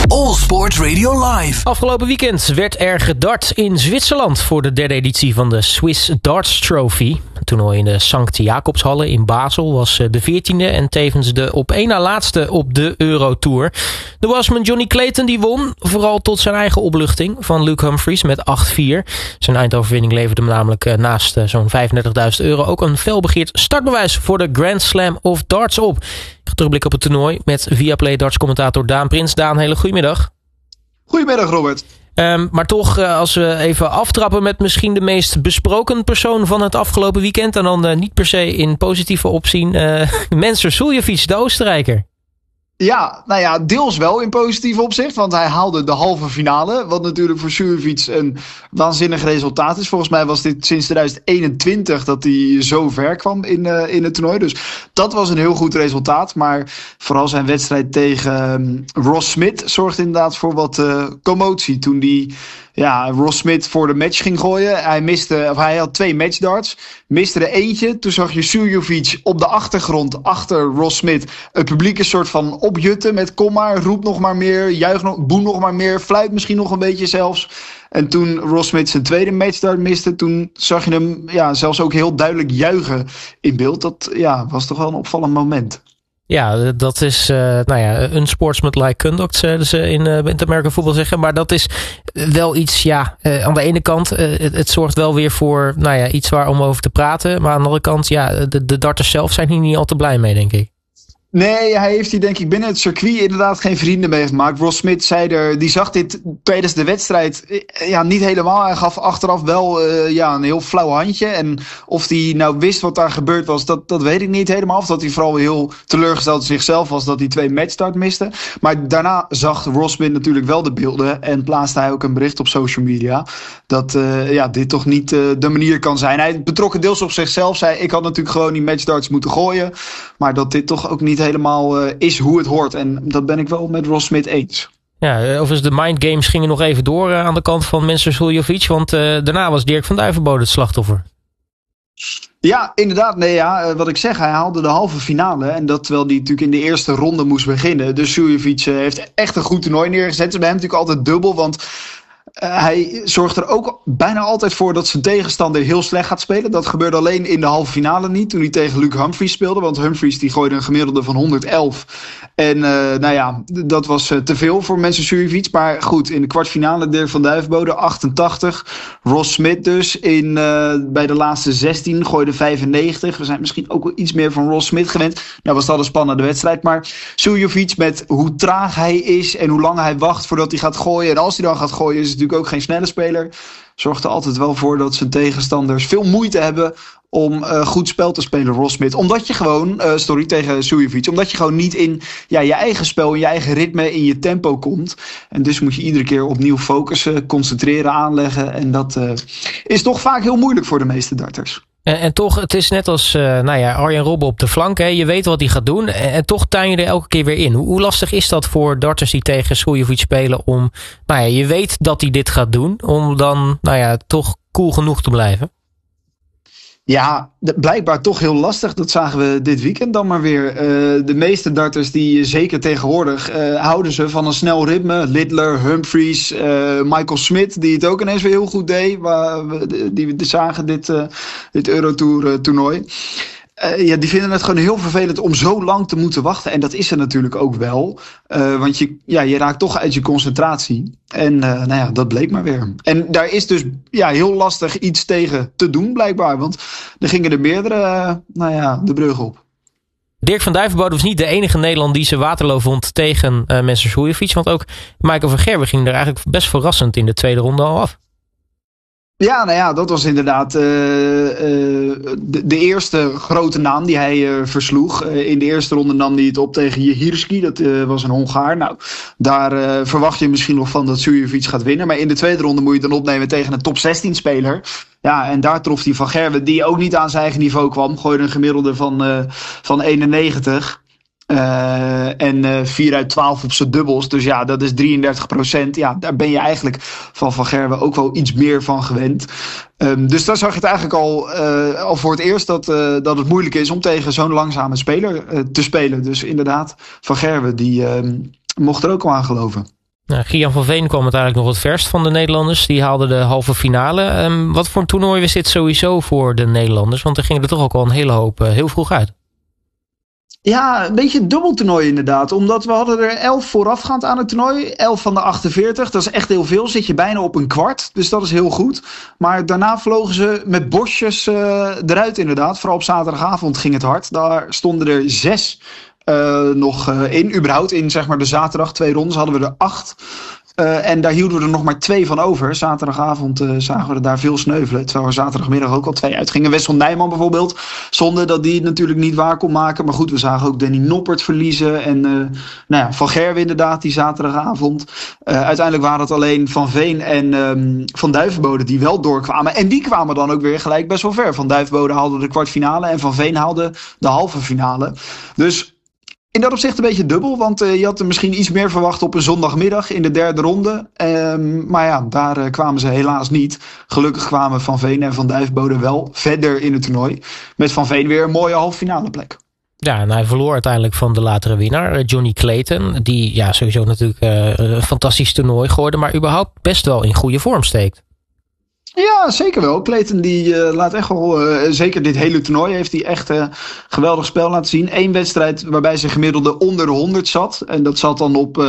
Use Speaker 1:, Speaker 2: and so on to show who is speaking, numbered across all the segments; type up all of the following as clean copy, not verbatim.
Speaker 1: All Sport Radio Live.
Speaker 2: Afgelopen weekend werd er gedart in Zwitserland voor de derde editie van de Swiss Darts Trophy. Het toernooi in de Sankt Jacobshalle in Basel was de 14e en tevens de op één na laatste op de Eurotour. De Welshman Johnny Clayton die won, vooral tot zijn eigen opluchting van Luke Humphries met 8-4. Zijn eindoverwinning leverde hem namelijk naast zo'n €35.000 ook een felbegeerd startbewijs voor de Grand Slam of Darts op. Ik ga terugblikken op het toernooi met Viaplay Darts commentator Daan Prins. Daan, hele goedemiddag.
Speaker 3: Goedemiddag, Robert.
Speaker 2: Maar toch, als we even aftrappen met misschien de meest besproken persoon van het afgelopen weekend, en dan niet per se in positieve opzien, Mensur Suljovic, de Oostenrijker.
Speaker 3: Ja, nou ja, deels wel in positief opzicht, want hij haalde de halve finale. Wat natuurlijk voor Suljovic een waanzinnig resultaat is. Volgens mij was dit sinds 2021 dat hij zo ver kwam in het toernooi. Dus dat was een heel goed resultaat. Maar vooral zijn wedstrijd tegen Ross Smith zorgde inderdaad voor wat commotie toen hij Ross Smith voor de match ging gooien. Hij had 2 matchdarts, miste er eentje. Toen zag je Suljovic op de achtergrond achter Ross Smith het publiek een soort van opjutten met kom maar, roep nog maar meer, juich nog, boen nog maar meer, fluit misschien nog een beetje zelfs. En toen Ross Smith zijn tweede matchdart miste, toen zag je hem zelfs ook heel duidelijk juichen in beeld. Dat was toch wel een opvallend moment.
Speaker 2: Ja, dat is unsportsmanlike conduct, zullen ze in het American voetbal zeggen. Maar dat is wel iets, aan de ene kant, het zorgt wel weer voor iets waar om over te praten. Maar aan de andere kant, de darters zelf zijn hier niet al te blij mee, denk ik.
Speaker 3: Nee, hij heeft hier denk ik binnen het circuit inderdaad geen vrienden mee gemaakt. Ross Smith die zag dit tijdens de wedstrijd niet helemaal. Hij gaf achteraf wel een heel flauw handje. En of hij nou wist wat daar gebeurd was, dat weet ik niet helemaal. Of dat hij vooral heel teleurgesteld in zichzelf was dat hij 2 matchstart miste. Maar daarna zag Ross Smith natuurlijk wel de beelden. En plaatste hij ook een bericht op social media. Dat dit toch niet de manier kan zijn. Hij betrok het deels op zichzelf. Zei ik had natuurlijk gewoon die matchdarts moeten gooien. Maar dat dit toch ook niet helemaal is hoe het hoort. En dat ben ik wel met Ross Smith eens.
Speaker 2: Ja, overigens de mindgames gingen nog even door aan de kant van Mensur Suljovic. Want daarna was Dirk van Duijvenbode het slachtoffer.
Speaker 3: Ja, inderdaad. Wat ik zeg, hij haalde de halve finale. En dat terwijl hij natuurlijk in de eerste ronde moest beginnen. Dus Suljovic heeft echt een goed toernooi neergezet. Het is bij hem natuurlijk altijd dubbel, want hij zorgt er ook bijna altijd voor dat zijn tegenstander heel slecht gaat spelen. Dat gebeurde alleen in de halve finale niet, toen hij tegen Luke Humphries speelde. Want Humphries die gooide een gemiddelde van 111. En dat was te veel voor Mensur Suljovic. Maar goed, in de kwartfinale Dirk van Duijvenbode 88. Ross Smith dus bij de laatste 16 gooide 95. We zijn misschien ook wel iets meer van Ross Smith gewend. Nou was dat een spannende wedstrijd. Maar Suljovic met hoe traag hij is en hoe lang hij wacht voordat hij gaat gooien. En als hij dan gaat gooien is het natuurlijk ook geen snelle speler. Zorgt er altijd wel voor dat zijn tegenstanders veel moeite hebben om goed spel te spelen, Ross Smith. Omdat je gewoon, tegen Suljovic, omdat je gewoon niet in je eigen spel, in je eigen ritme, in je tempo komt. En dus moet je iedere keer opnieuw focussen, concentreren, aanleggen. En dat is toch vaak heel moeilijk voor de meeste darters.
Speaker 2: En toch, het is net als Arjen Robben op de flank. Hè? Je weet wat hij gaat doen. En toch tuin je er elke keer weer in. Hoe lastig is dat voor darters die tegen Suljovic spelen om, je weet dat hij dit gaat doen, om dan, toch cool genoeg te blijven?
Speaker 3: Ja, blijkbaar toch heel lastig. Dat zagen we dit weekend dan maar weer. De meeste darters die zeker tegenwoordig houden ze van een snel ritme. Lidler, Humphries, Michael Smith die het ook ineens weer heel goed deed. Die we zagen dit Eurotour toernooi. Die vinden het gewoon heel vervelend om zo lang te moeten wachten. En dat is er natuurlijk ook wel. Want je raakt toch uit je concentratie. En dat bleek maar weer. En daar is dus heel lastig iets tegen te doen blijkbaar. Want er gingen er meerdere de brug op.
Speaker 2: Dirk van Duijvenbode was niet de enige Nederlander die zijn Waterloo vond tegen Mensur Suljovic. Want ook Michael van Gerwen ging er eigenlijk best verrassend in de tweede ronde al af.
Speaker 3: Ja, dat was inderdaad de eerste grote naam die hij versloeg. In de eerste ronde nam hij het op tegen Jehirski. Dat was een Hongaar. Nou, daar verwacht je misschien nog van dat Suljovic gaat winnen. Maar in de tweede ronde moet je dan opnemen tegen een top 16 speler. Ja, en daar trof hij Van Gerwen, die ook niet aan zijn eigen niveau kwam. Gooide een gemiddelde van 91. En 4 uit 12 op zijn dubbels. Dus dat is 33%. Ja, daar ben je eigenlijk van Gerwen ook wel iets meer van gewend. Dus daar zag je het eigenlijk al voor het eerst dat het moeilijk is om tegen zo'n langzame speler te spelen. Dus inderdaad, Van Gerwen die mocht er ook al aan geloven.
Speaker 2: Nou, Gian van Veen kwam uiteindelijk nog het verst van de Nederlanders. Die haalden de halve finale. Wat voor een toernooi was dit sowieso voor de Nederlanders? Want er gingen er toch ook al een hele hoop heel vroeg uit.
Speaker 3: Ja, een beetje een dubbel toernooi inderdaad. Omdat we hadden er 11 voorafgaand aan het toernooi. 11 van de 48. Dat is echt heel veel. Zit je bijna op een kwart. Dus dat is heel goed. Maar daarna vlogen ze met borstjes eruit inderdaad. Vooral op zaterdagavond ging het hard. Daar stonden er 6 nog in. Überhaupt in zeg maar de zaterdag 2 rondes hadden we er 8. En daar hielden we er nog maar 2 van over. Zaterdagavond zagen we er daar veel sneuvelen. Terwijl er zaterdagmiddag ook al 2 uitgingen. Wessel Nijman bijvoorbeeld. Zonde dat die het natuurlijk niet waar kon maken. Maar goed, we zagen ook Danny Noppert verliezen. En Van Gerwen inderdaad die zaterdagavond. Uiteindelijk waren het alleen Van Veen en Van Duivenbode die wel doorkwamen. En die kwamen dan ook weer gelijk best wel ver. Van Duivenbode haalde de kwartfinale. En Van Veen haalde de halve finale. Dus in dat opzicht een beetje dubbel, want je had er misschien iets meer verwacht op een zondagmiddag in de 3e ronde. Maar ja, daar kwamen ze helaas niet. Gelukkig kwamen Van Veen en Van Duivenbode wel verder in het toernooi. Met Van Veen weer een mooie halve finale plek.
Speaker 2: Ja, en hij verloor uiteindelijk van de latere winnaar, Johnny Clayton. Die sowieso natuurlijk een fantastisch toernooi gooide, maar überhaupt best wel in goede vorm steekt.
Speaker 3: Ja, zeker wel. Clayton die laat echt wel, zeker dit hele toernooi heeft hij echt geweldig spel laten zien. 1 wedstrijd waarbij zijn gemiddelde onder de 100 zat. En dat zat dan op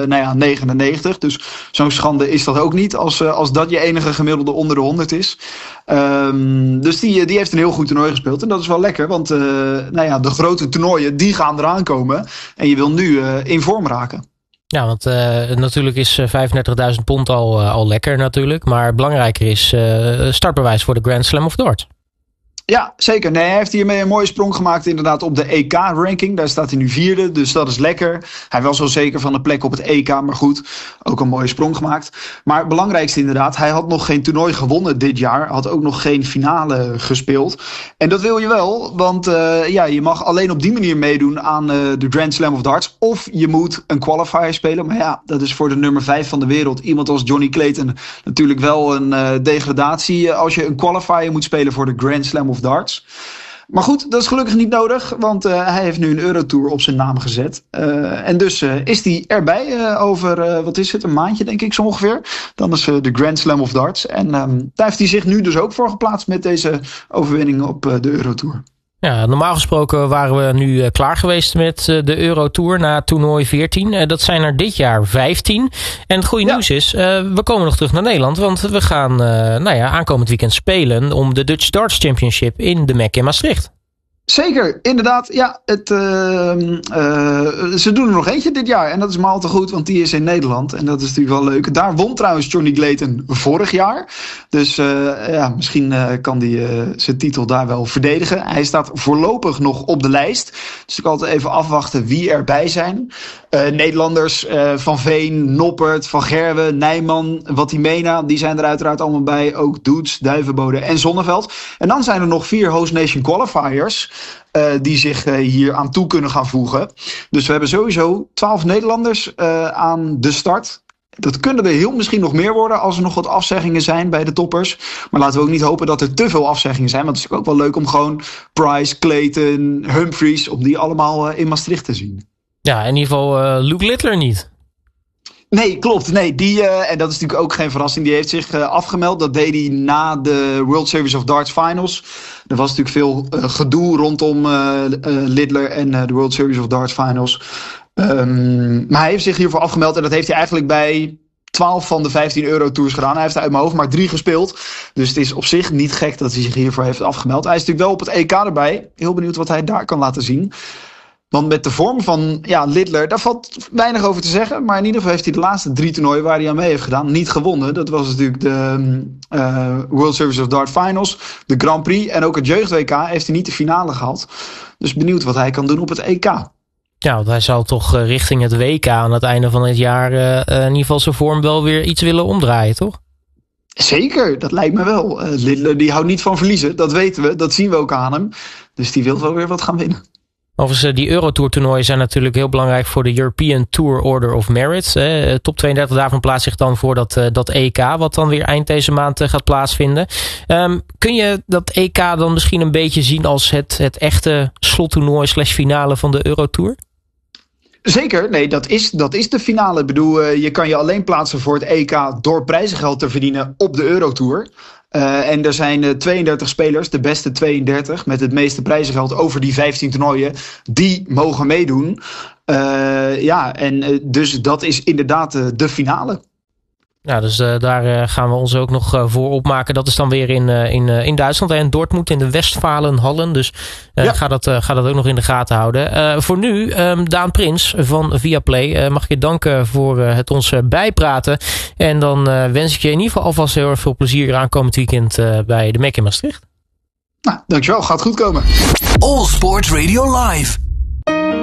Speaker 3: 99. Dus zo'n schande is dat ook niet als dat je enige gemiddelde onder de 100 is. Dus die heeft een heel goed toernooi gespeeld. En dat is wel lekker, want de grote toernooien die gaan eraan komen. En je wil nu in vorm raken.
Speaker 2: Ja, want natuurlijk is 35.000 pond al lekker natuurlijk. Maar belangrijker is startbewijs voor de Grand Slam of Darts.
Speaker 3: Ja, zeker. Nee, hij heeft hiermee een mooie sprong gemaakt inderdaad op de EK-ranking. Daar staat hij nu 4e, dus dat is lekker. Hij was wel zeker van de plek op het EK, maar goed, ook een mooie sprong gemaakt. Maar het belangrijkste inderdaad, hij had nog geen toernooi gewonnen dit jaar. Had ook nog geen finale gespeeld. En dat wil je wel, want je mag alleen op die manier meedoen aan de Grand Slam of Darts. Of je moet een qualifier spelen. Maar ja, dat is voor de nummer 5 van de wereld. Iemand als Johnny Clayton natuurlijk wel een degradatie als je een qualifier moet spelen voor de Grand Slam of Darts. Maar goed, dat is gelukkig niet nodig, want hij heeft nu een Eurotour op zijn naam gezet. En dus is hij erbij over, een maandje denk ik zo ongeveer. Dan is de Grand Slam of Darts. En daar heeft hij zich nu dus ook voor geplaatst met deze overwinning op de Eurotour.
Speaker 2: Ja, normaal gesproken waren we nu klaar geweest met de Eurotour na toernooi 14. Dat zijn er dit jaar 15. En het goede nieuws is, we komen nog terug naar Nederland. Want we gaan aankomend weekend spelen om de Dutch Darts Championship in de MEC in Maastricht.
Speaker 3: Zeker, inderdaad. Ja, ze doen er nog eentje dit jaar. En dat is maar al te goed, want die is in Nederland. En dat is natuurlijk wel leuk. Daar won trouwens Johnny Clayton vorig jaar. Dus misschien kan hij zijn titel daar wel verdedigen. Hij staat voorlopig nog op de lijst. Dus ik altijd even afwachten wie erbij zijn. Nederlanders, Van Veen, Noppert, Van Gerwen, Nijman, Watimena. Die zijn er uiteraard allemaal bij. Ook Doets, Duivenbode en Zonneveld. En dan zijn er nog 4 Host Nation qualifiers. Die zich hier aan toe kunnen gaan voegen. Dus we hebben sowieso 12 Nederlanders aan de start. Dat kunnen er heel misschien nog meer worden als er nog wat afzeggingen zijn bij de toppers. Maar laten we ook niet hopen dat er te veel afzeggingen zijn. Want het is ook wel leuk om gewoon Price, Clayton, Humphries, om die allemaal in Maastricht te zien.
Speaker 2: Ja, in ieder geval Luke Littler niet.
Speaker 3: Nee, klopt. Nee, en dat is natuurlijk ook geen verrassing. Die heeft zich afgemeld. Dat deed hij na de World Series of Darts Finals. Er was natuurlijk veel gedoe rondom Littler en de World Series of Darts Finals. Maar hij heeft zich hiervoor afgemeld. En dat heeft hij eigenlijk bij 12 van de 15 Eurotours gedaan. Hij heeft er uit mijn hoofd maar 3 gespeeld. Dus het is op zich niet gek dat hij zich hiervoor heeft afgemeld. Hij is natuurlijk wel op het EK erbij. Heel benieuwd wat hij daar kan laten zien. Want met de vorm van Littler, daar valt weinig over te zeggen. Maar in ieder geval heeft hij de laatste 3 toernooien waar hij aan mee heeft gedaan niet gewonnen. Dat was natuurlijk de World Series of Darts Finals, de Grand Prix en ook het Jeugd-WK heeft hij niet de finale gehaald. Dus benieuwd wat hij kan doen op het EK.
Speaker 2: Ja, want hij zal toch richting het WK aan het einde van het jaar in ieder geval zijn vorm wel weer iets willen omdraaien, toch?
Speaker 3: Zeker, dat lijkt me wel. Littler die houdt niet van verliezen, dat weten we, dat zien we ook aan hem. Dus die wil wel weer wat gaan winnen.
Speaker 2: Overigens, die Eurotour toernooien zijn natuurlijk heel belangrijk voor de European Tour Order of Merit. Top 32 daarvan plaatst zich dan voor dat EK, wat dan weer eind deze maand gaat plaatsvinden. Kun je dat EK dan misschien een beetje zien als het echte slottoernooi / finale van de Eurotour?
Speaker 3: Zeker, nee, dat is de finale. Ik bedoel, je kan je alleen plaatsen voor het EK door prijzengeld te verdienen op de Eurotour. En er zijn 32 spelers, de beste 32, met het meeste prijzengeld over die 15 toernooien, die mogen meedoen. Dus dat is inderdaad de finale.
Speaker 2: Ja, dus daar gaan we ons ook nog voor opmaken. Dat is dan weer in Duitsland, in Dortmund, in de Westfalenhallen. Dus ga dat ook nog in de gaten houden. Voor nu, Daan Prins van Viaplay, mag ik je danken voor het ons bijpraten. En dan wens ik je in ieder geval alvast heel erg veel plezier aankomend weekend bij de MEC in Maastricht.
Speaker 3: Nou, dankjewel. Gaat goed komen.
Speaker 1: All Sport Radio Live.